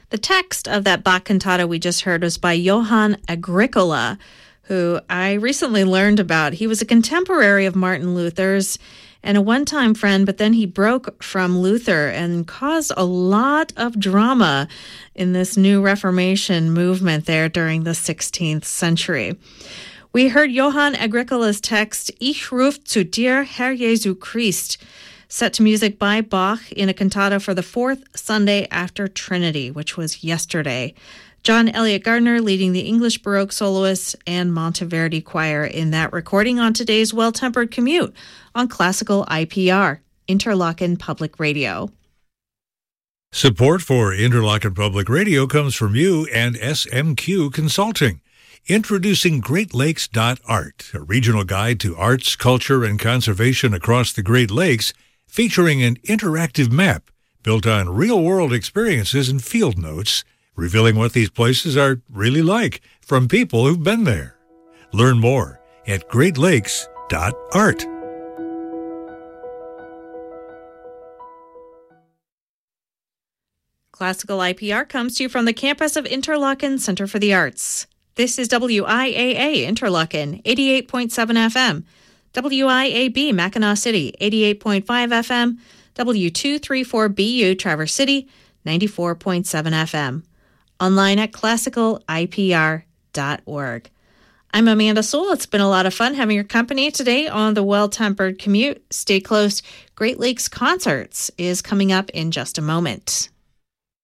The text of that Bach cantata we just heard was by Johann Agricola, who I recently learned about. He was a contemporary of Martin Luther's and a one-time friend, but then he broke from Luther and caused a lot of drama in this new Reformation movement there during the 16th century. We heard Johann Agricola's text, Ich ruf zu dir, Herr Jesu Christ, set to music by Bach in a cantata for the fourth Sunday after Trinity, which was yesterday. John Elliott Gardner leading the English Baroque soloists and Monteverdi Choir in that recording on today's Well-Tempered Commute on Classical IPR, Interlochen Public Radio. Support for Interlochen Public Radio comes from you and SMQ Consulting. Introducing GreatLakes.art, a regional guide to arts, culture, and conservation across the Great Lakes, featuring an interactive map built on real-world experiences and field notes, revealing what these places are really like from people who've been there. Learn more at GreatLakes.art. Classical IPR comes to you from the campus of Interlochen Center for the Arts. This is WIAA Interlochen, 88.7 FM. WIAB Mackinac City, 88.5 FM. W234BU Traverse City, 94.7 FM. Online at classicalipr.org. I'm Amanda Sewell. It's been a lot of fun having your company today on the Well-Tempered Commute. Stay close. Great Lakes Concerts is coming up in just a moment.